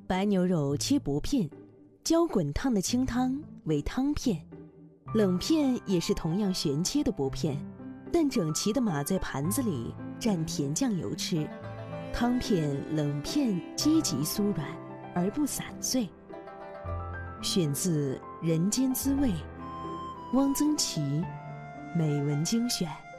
白牛肉切薄片，浇滚烫的清汤为汤片，冷片也是同样旋切的薄片，但整齐地码在盘子里蘸甜酱油吃。汤片、冷片皆极酥软而不散碎。选自《人间滋味》，汪曾祺美文精选。